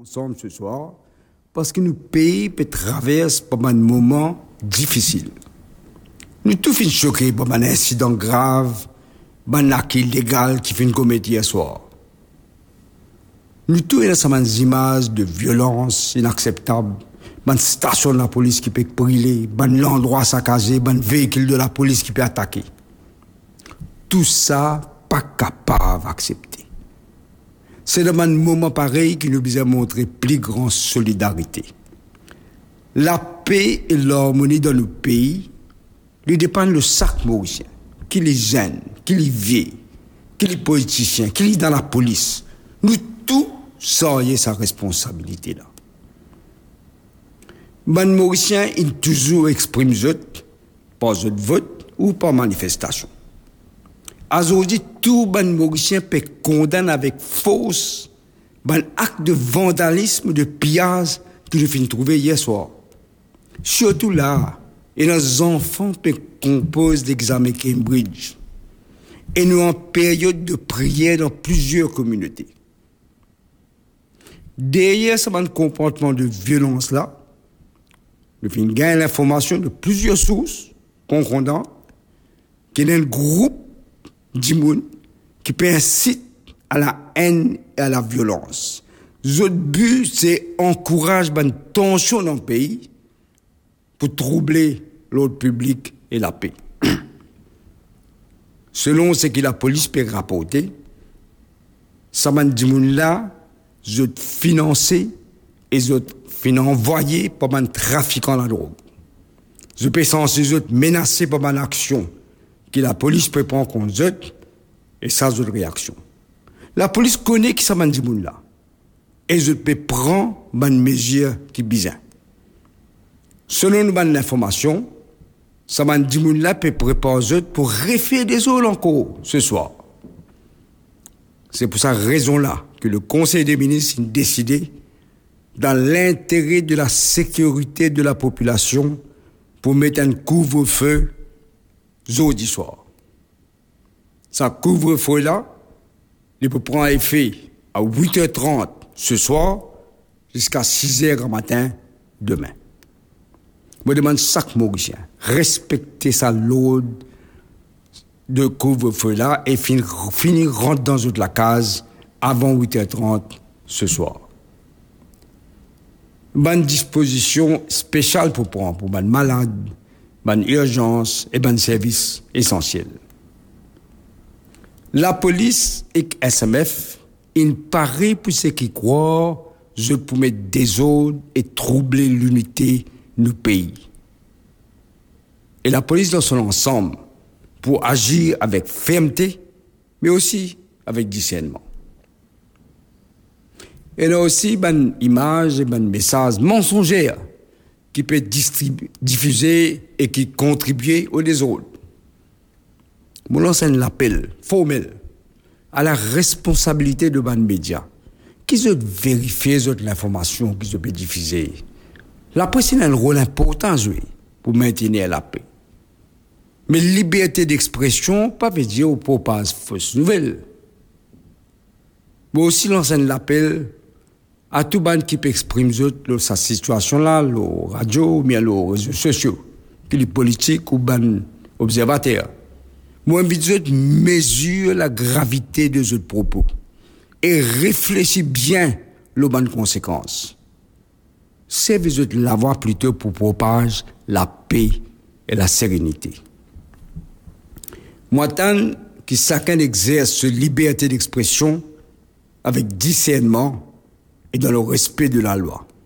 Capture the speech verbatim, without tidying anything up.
ensemble ce soir parce que nous pays peut traverser par un moment difficile. Nous tous finissons choqués par un incident grave, un acte illégal qui finit commettre hier soir. Nous tous avons des images de violence inacceptables, une station de la police qui peut brûler, un endroit saccagé, un véhicule de la police qui peut attaquer. Tout ça, pas capable d'accepter. C'est dans un moment pareil qu'il nous a montré plus grande solidarité. La paix et l'harmonie dans nos pays lui dépendent de chaque Mauricien, qu'il est jeune, qu'il est vieux, qu'il est politicien, qu'il est dans la police. Nous tous saurions sa responsabilité là. Les Mauriciens, ils toujours expriment vote, par vote ou par manifestation. Aujourd'hui, tout les Mauricien peut condamner avec force un acte de vandalisme, de pillage que je viens de trouver hier soir. Surtout là, et nos enfants peuvent composer l'examen Cambridge. Et nous en période de prière dans plusieurs communautés. Derrière ce comportement de violence là, nous avons gagné l'information de plusieurs sources concordantes qu'il y a un groupe d'immunes qui peut inciter à la haine et à la violence. Notre but, c'est encourager une tension dans le pays pour troubler l'ordre public et la paix. Selon ce que la police peut rapporter, ça m'a dit là, je financé et je envoyé par un trafiquant de la drogue. Je peux censé menacer par une action que la police peut prendre contre eux et ça, c'est une réaction. La police connaît qui ça m'a dit là et je peux prendre une mesure qui est bizarre. Selon l'information, ça m'a dit là peut préparer pour refaire des eaux encore ce soir. C'est pour cette raison-là que le Conseil des ministres a décidé, dans l'intérêt de la sécurité de la population, pour mettre un couvre-feu jeudi soir. Ce couvre-feu-là, il peut prendre effet à huit heures trente ce soir jusqu'à six heures du matin demain. Je demande chaque Mauricien, respecter sa loi de couvre-feu-là et finir, finir rentrer dans toute la case avant huit heures trente ce soir. Bonne disposition spéciale pour prendre pour bonne malade, bonne urgence et bon service essentiel. La police et S M F, ils parient pour ceux qui croient, je pour mettre des ordres et troubler l'unité du pays. Et la police dans son ensemble, pour agir avec fermeté, mais aussi avec discernement. Et là aussi, une image et un message mensongers qui peut être diffusé et qui contribue au désordre. Mon lance un appel formel à la responsabilité de ban médias qui se vérifient l'information qui se peut diffuser. La presse a un rôle important à jouer pour maintenir la paix. Mais liberté d'expression, pas veut dire au propage fausse nouvelle. Mais aussi lancer un appel à tout le monde qui peut exprimer sa situation là, la radio ou bien les réseaux sociaux, que les politiques ou les observateurs. Moi, je mesure la gravité de ce propos et réfléchis bien aux bonnes conséquences. C'est de l'avoir plutôt pour propager la paix et la sérénité. Moi, tant que chacun exerce cette liberté d'expression avec discernement et dans le respect de la loi.